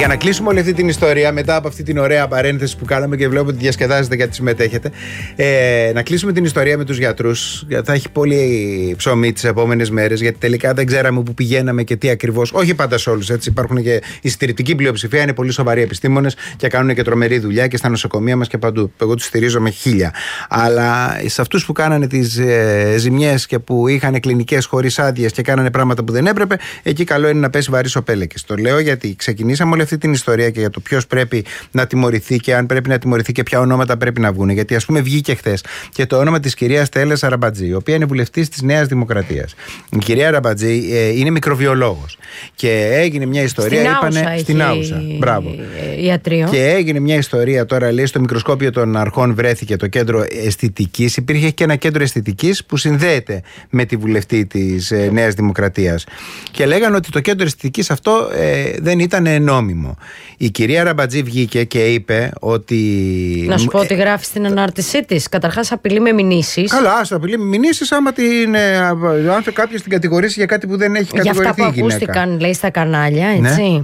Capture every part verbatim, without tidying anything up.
να κλείσουμε όλη αυτή την ιστορία, μετά από αυτή την ωραία παρένθεση που κάναμε και βλέπω ότι διασκεδάζετε γιατί συμμετέχετε, ε, να κλείσουμε την ιστορία με τους γιατρούς. Θα έχει πολύ ψωμί τις επόμενες μέρες, γιατί τελικά δεν ξέραμε πού πηγαίναμε και τι ακριβώς. Όχι πάντα σε όλους, έτσι. Υπάρχουν και η συντηρητική πλειοψηφία, είναι πολύ σοβαροί επιστήμονες και κάνουν και τρομερή δουλειά και στα νοσοκομεία μας και παντού. Εγώ τους στηρίζω με χίλια. Αλλά σε αυτούς που κάνανε τις ε, ζημιές και που είχαν κλινικές χωρίς άδειες και κάνανε πράγματα που δεν έπρεπε, εκεί καλό είναι να πέσει βαρύς ο πέλεκες. Το λέω γιατί ξεκινήσαμε όλη αυτή την ιστορία και για το ποιος πρέπει να τιμωρηθεί και αν πρέπει να τιμωρηθεί και ποια ονόματα πρέπει να βγουν. Γιατί, ας πούμε, βγήκε χθες και το όνομα της κυρίας Τέλες Αραμπατζή, η οποία είναι βουλευτής της Νέας Δημοκρατίας. Η κυρία Αραμπατζή ε, είναι μικροβιολόγος και έγινε μια ιστορία. Στην είπανε, Άουσα, στην Άουσα. Μπράβο. Ιατρείο. Και έγινε μια ιστορία τώρα, λέει, στο μικροσκόπιο των αρχών βρέθηκε το κέντρο αισθητικής. Υπήρχε και ένα κέντρο αισθητικής που συνδέεται με τη βουλευτή της ε, Νέας Δημοκρατίας. Και λέγανε ότι το κέντρο αισθητικής αυτό ε, δεν ήταν νόμιμο. Η κυρία Αραμπατζή βγήκε και είπε ότι. Να σου πω ότι γράφει στην ανάρτησή της. Καταρχάς, απειλεί με μηνύσεις. Καλά, ας απειλεί με μηνύσεις άμα την, αν κάποιος την κατηγορήσει για κάτι που δεν έχει κατηγορηθεί. Για αυτά που η γυναίκα. ακούστηκαν, λέει, στα κανάλια, έτσι. Ναι.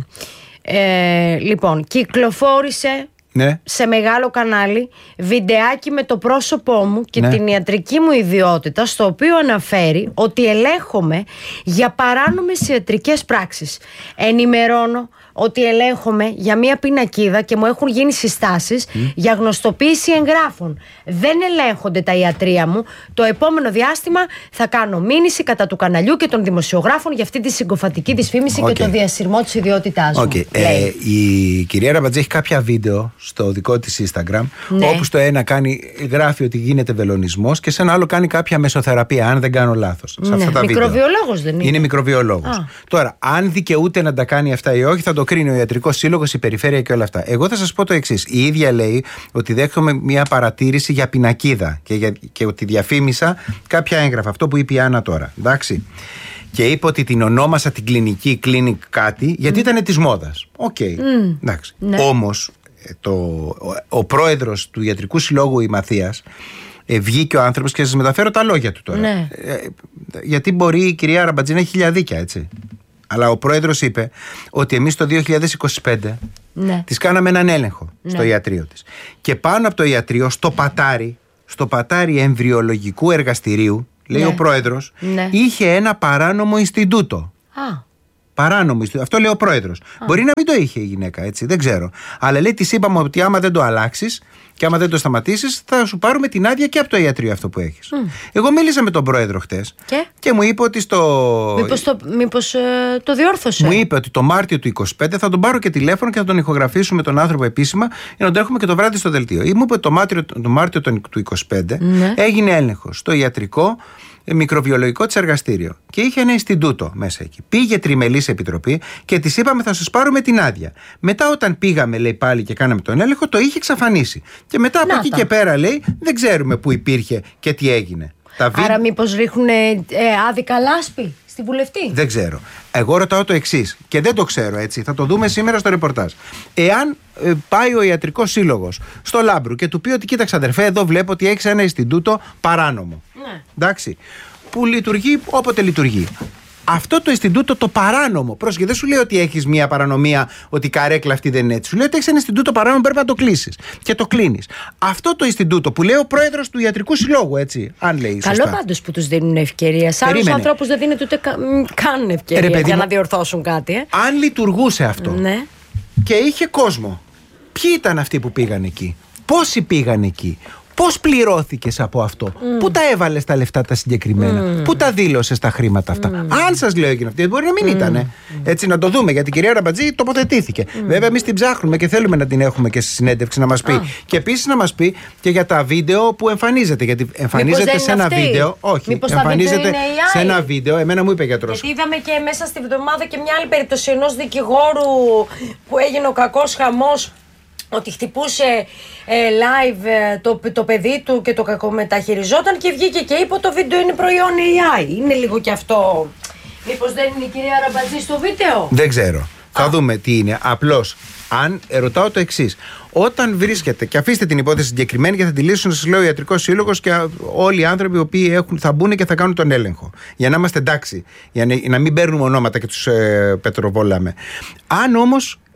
Ε, λοιπόν, κυκλοφόρησε. Ναι. Σε μεγάλο κανάλι βιντεάκι με το πρόσωπό μου και ναι. την ιατρική μου ιδιότητα, στο οποίο αναφέρει ότι ελέγχομαι για παράνομες ιατρικές πράξεις. Ενημερώνω ότι ελέγχομαι για μία πινακίδα και μου έχουν γίνει συστάσεις mm. για γνωστοποίηση εγγράφων. Δεν ελέγχονται τα ιατρεία μου. Το επόμενο διάστημα θα κάνω μήνυση κατά του καναλιού και των δημοσιογράφων για αυτή τη συγκοφατική δυσφήμιση okay. και τον διασυρμό της ιδιότητάς okay. μου. Ε, η κυρία Αραμπατζή έχει κάποια βίντεο στο δικό της Instagram, ναι. όπου στο ένα κάνει, γράφει ότι γίνεται βελονισμός και σε ένα άλλο κάνει κάποια μεσοθεραπεία, αν δεν κάνω λάθος. Ναι. Μικροβιολόγος δεν είναι. Είναι μικροβιολόγος. Τώρα, αν δικαιούται να τα κάνει αυτά ή όχι, θα το κρίνει ο Ιατρικός Σύλλογος, η Περιφέρεια και όλα αυτά. Εγώ θα σας πω το εξής. Η ίδια λέει ότι δέχομαι μια παρατήρηση για πινακίδα και, για, και ότι διαφήμισα κάποια έγγραφα. Αυτό που είπε η Άννα τώρα. Εντάξει. Και είπε ότι την ονόμασα την κλινική κλίνικ κάτι, γιατί mm. ήταν της μόδας. Οκ. Okay. Mm. Εντάξει. Ναι. Όμως, το, ο, ο πρόεδρος του Ιατρικού Συλλόγου, η Μαθίας, ε, βγήκε ο άνθρωπος και σας μεταφέρω τα λόγια του τώρα. Ναι. Ε, γιατί μπορεί η κυρία Αραμπατζή να έχει χιλιαδίκια, έτσι. Αλλά ο πρόεδρος είπε ότι εμείς το δύο χιλιάδες είκοσι πέντε ναι. της κάναμε έναν έλεγχο ναι. στο ιατρείο της. Και πάνω από το ιατρείο, στο πατάρι, στο πατάρι εμβριολογικού εργαστηρίου, λέει ναι. ο πρόεδρος, ναι. είχε ένα παράνομο Ινστιτούτο. Α. Παράνομο Ινστιτούτο. Αυτό λέει ο πρόεδρος. Α. Μπορεί να μην το είχε η γυναίκα, έτσι, δεν ξέρω. Αλλά λέει, της είπαμε ότι άμα δεν το αλλάξεις και άμα δεν το σταματήσεις, θα σου πάρουμε την άδεια και από το ιατρείο αυτό που έχεις. Mm. Εγώ μίλησα με τον πρόεδρο χτες και, και μου είπε ότι στο. Μήπως το, μήπως, ε, το διόρθωσε. Μου είπε ότι το Μάρτιο του είκοσι πέντε θα τον πάρω και τηλέφωνο και θα τον ηχογραφήσουμε τον άνθρωπο επίσημα για να τον έχουμε και το βράδυ στο δελτίο. Ή μου είπε το Μάρτιο, το Μάρτιο του είκοσι πέντε ναι. έγινε έλεγχος στο ιατρικό μικροβιολογικό της εργαστήριο και είχε ένα Ινστιτούτο μέσα εκεί. Πήγε τριμελής επιτροπή και της είπαμε θα σας πάρουμε την άδεια. Μετά όταν πήγαμε, λέει, πάλι και κάναμε τον έλεγχο, το είχε εξαφανίσει. Και μετά από εκεί και πέρα, λέει, δεν ξέρουμε πού υπήρχε και τι έγινε. Τα βι... Άρα μήπως ρίχνουν ε, άδικα λάσπη στη βουλευτή. Δεν ξέρω. Εγώ ρωτάω το εξής και δεν το ξέρω, έτσι. Θα το δούμε σήμερα στο ρεπορτάζ. Εάν ε, πάει ο Ιατρικός Σύλλογος στο Λάμπρου και του πει ότι κοίταξε αδερφέ, εδώ βλέπω ότι έχεις ένα Ινστιτούτο παράνομο. Ναι. Εντάξει. Που λειτουργεί όποτε λειτουργεί. Αυτό το Ινστιτούτο το παράνομο, πρόσεχε, δεν σου λέει ότι έχεις μια παρανομία, ότι η καρέκλα αυτή δεν είναι έτσι. Σου λέει ότι έχεις ένα Ινστιτούτο παράνομο, πρέπει να το κλείσεις. Και το κλείνεις. Αυτό το Ινστιτούτο που λέει ο πρόεδρος του Ιατρικού Συλλόγου, έτσι, αν λέει σωστά. Καλό πάντως που τους δίνουν ευκαιρία. Σε άλλους ανθρώπους δεν δίνεται ούτε καν ευκαιρία Ρε, για να διορθώσουν κάτι. Ε. Αν λειτουργούσε αυτό ναι. και είχε κόσμο, ποιοι ήταν αυτοί που πήγαν εκεί, πόσοι πήγαν εκεί. Πώς πληρώθηκες από αυτό, mm. πού τα έβαλες τα λεφτά τα συγκεκριμένα, mm. πού τα δήλωσες τα χρήματα αυτά. Mm. Αν σας λέω έγινε αυτή, μπορεί να μην mm. ήτανε. Έτσι, να το δούμε, γιατί η κυρία Αραμπατζή τοποθετήθηκε. Mm. Βέβαια, εμείς την ψάχνουμε και θέλουμε να την έχουμε και στη συνέντευξη να μας πει. Ah. Και επίσης να μας πει και για τα βίντεο που εμφανίζεται. Γιατί εμφανίζεται σε ένα αυτή. βίντεο. Όχι, μήπως εμφανίζεται σε ένα βίντεο. Εμένα μου είπε ο γιατρός. Γιατί είδαμε και μέσα στη βδομάδα και μια άλλη περίπτωση ενός δικηγόρου που έγινε ο κακός χαμός. Ότι χτυπούσε ε, live ε, το, το παιδί του και το κακομεταχειριζόταν και βγήκε και είπε το βίντεο είναι προϊόν έι άι. Είναι λίγο και αυτό. Μήπως δεν είναι η κυρία Αραμπατζή στο βίντεο. Δεν ξέρω. Α. Θα δούμε τι είναι. Απλώς, αν ρωτάω το εξής. Όταν βρίσκεται, και αφήστε την υπόθεση συγκεκριμένη και θα τη λύσουν, σας λέω, ο Ιατρικός Σύλλογος και όλοι οι άνθρωποι οι οποίοι έχουν, θα μπουν και θα κάνουν τον έλεγχο. Για να είμαστε εντάξει. Για να, να μην παίρνουμε ονόματα και τους ε, πετροβόλαμε. Αν όμως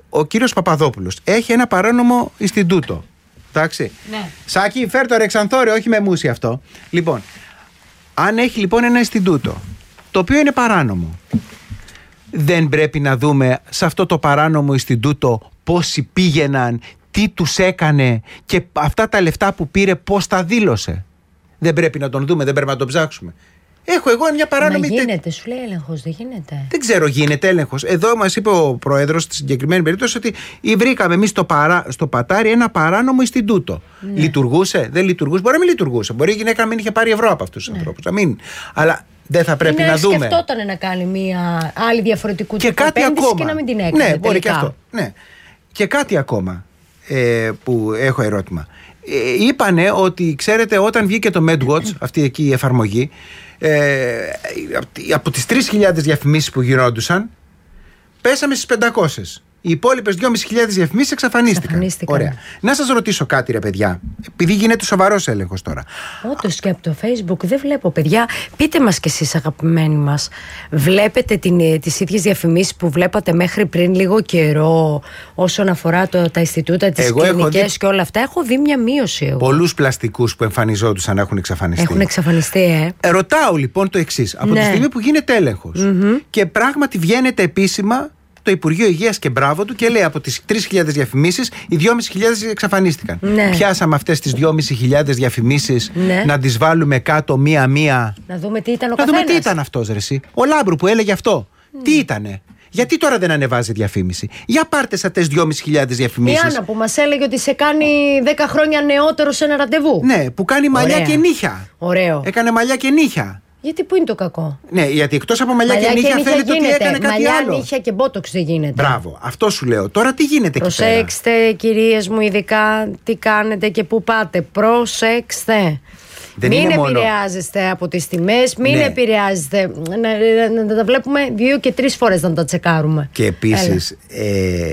ο κύριος Παπαδόπουλος έχει ένα παράνομο Ινστιτούτο. Εντάξει. Ναι. Σάκη, φέρ το Ρεξανθόριο, όχι με μουσι αυτό. Λοιπόν, αν έχει λοιπόν ένα Ινστιτούτο, το οποίο είναι παράνομο, δεν πρέπει να δούμε σε αυτό το παράνομο Ινστιτούτο πόσοι πήγαιναν, τι τους έκανε και αυτά τα λεφτά που πήρε πώς τα δήλωσε? Δεν πρέπει να τον δούμε, δεν πρέπει να τον ψάξουμε? Έχω εγώ μια παράνομη. Μα γίνεται, σου λέει έλεγχος, δεν γίνεται. Δεν ξέρω, γίνεται έλεγχος. Εδώ μας είπε ο πρόεδρος στη συγκεκριμένη περίπτωση ότι βρήκαμε εμείς στο, παρά... στο Πατάρι ένα παράνομο Ινστιτούτο. Ναι. Λειτουργούσε, δεν λειτουργούσε. Μπορεί να μην λειτουργούσε. Μπορεί η γυναίκα να μην είχε πάρει ευρώ από αυτούς τους ναι. ανθρώπους. Να μην. Αλλά δεν θα πρέπει είναι, να δούμε. Σκεφτόταν να κάνει μια άλλη διαφορετικού τύπου επένδυση και να μην την έκανε. Ναι, μπορεί και αυτό. Ναι. Και κάτι ακόμα ε, που έχω ερώτημα. Ε, είπανε ότι, ξέρετε, όταν βγήκε το MedWatch, αυτή εκεί η εφαρμογή, ε, από τις τρεις χιλιάδες διαφημίσεις που γινόντουσαν, πέσαμε στις πεντακόσιες. Οι υπόλοιπες δυόμισι χιλιάδες διαφημίσεις εξαφανίστηκαν. εξαφανίστηκαν. Ωραία. Να σας ρωτήσω κάτι, ρε παιδιά, επειδή γίνεται σοβαρός έλεγχος τώρα. Όντως και από το Facebook δεν βλέπω, παιδιά. Πείτε μας κι εσείς, αγαπημένοι μας, βλέπετε την, τις ίδιες διαφημίσεις που βλέπατε μέχρι πριν λίγο καιρό όσον αφορά το, τα Ινστιτούτα, τις κλινικές δει... και όλα αυτά? Έχω δει μια μείωση εγώ. Πολλούς πλαστικούς που εμφανιζόντουσαν έχουν εξαφανιστεί. Έχουν εξαφανιστεί, ε. Ρωτάω λοιπόν το εξής. Από ναι. τη στιγμή που γίνεται έλεγχος mm-hmm. και πράγματι βγαίνεται επίσημα το Υπουργείο Υγείας και μπράβο του και λέει από τις τρεις χιλιάδες διαφημίσεις οι δυόμισι χιλιάδες εξαφανίστηκαν. Ναι. Πιάσαμε αυτές τις δυόμισι χιλιάδες διαφημίσεις ναι. να τις βάλουμε κάτω μία-μία. Να δούμε τι ήταν ο να καθένας. δούμε τι ήταν αυτός, ρε εσύ. Ο Λάμπρου που έλεγε αυτό. Mm. Τι ήτανε? Γιατί τώρα δεν ανεβάζει διαφήμιση? Για πάρτε σε αυτές τις δυόμισι χιλιάδες διαφημίσεις. Η Άννα που μας έλεγε ότι σε κάνει δέκα χρόνια νεότερο σε ένα ραντεβού. Ναι, που κάνει μαλλιά Ωραία. και νύχια. Ωραίο. Έκανε μαλλιά και νύχια. Γιατί πού είναι το κακό? Ναι, γιατί εκτός από μαλλιά, μαλλιά και νύχια φαίνεται γίνεται. ότι έκανε κάτι μαλλιά, άλλο. Μαλλιά, νύχια και μπότοξ δεν γίνεται. Μπράβο, αυτό σου λέω. Τώρα τι γίνεται εκεί πέρα? Προσέξτε, κυρίες μου, ειδικά τι κάνετε και πού πάτε. Προσέξτε. Δεν μην επηρεάζεστε μόνο από τις τιμές, μην ναι. επηρεάζεστε. Να, να, να τα βλέπουμε δύο και τρεις φορές να τα τσεκάρουμε. Και επίσης, ε,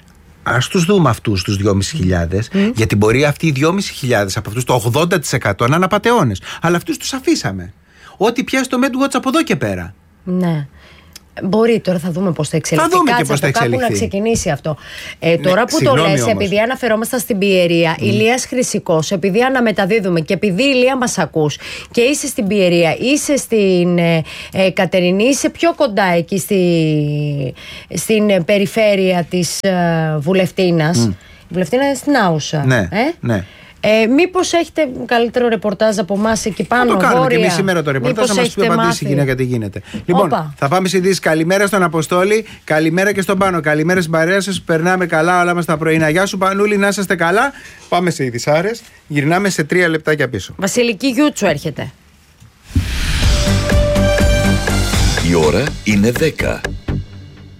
ας τους δούμε αυτούς τους δυόμισι χιλιάδες, mm. γιατί μπορεί αυτοί οι δυόμισι χιλιάδες από αυτούς το ογδόντα τοις εκατό να είναι απατεώνες. Αλλά αυτούς τους αφήσαμε. Ό,τι πιάσει το MedWatch από εδώ και πέρα. Ναι. Μπορεί, τώρα θα δούμε πώς θα εξελιχθεί. Θα δούμε και πώς θα εξελιχθεί. Κάπου να ξεκινήσει αυτό. Ε, τώρα ναι, που το λες, όμως. Επειδή αναφερόμασταν στην Πιερία, mm. Ηλίας Χρυσικός, επειδή αναμεταδίδουμε και επειδή Ηλία μας ακούς και είσαι στην Πιερία, είσαι στην ε, ε, Κατερινή, είσαι πιο κοντά εκεί στη, στην ε, περιφέρεια της ε, Βουλευτίνας. Mm. Η Βουλευτίνα είναι στην Άουσα. Ναι, ε? ναι. Ε, μήπως έχετε καλύτερο ρεπορτάζ από εμάς εκεί πάνω? Θα το κάνουμε βόρεια. και εμείς σήμερα το ρεπορτάζ. Θα μας πει απαντήσει η γυναίκα τι γίνεται. Λοιπόν, Οπα. θα πάμε σε ειδήσεις. Καλημέρα στον Αποστόλη, καλημέρα και στον Πάνο. Καλημέρα στην παρέα σας. Περνάμε καλά όλα μας τα πρωινά. Γεια σου Πανούλη, να είσαστε καλά. Πάμε σε ειδησάρες. Γυρνάμε σε τρία λεπτάκια πίσω. Βασιλική Γιούτσου έρχεται. Η ώρα είναι δέκα.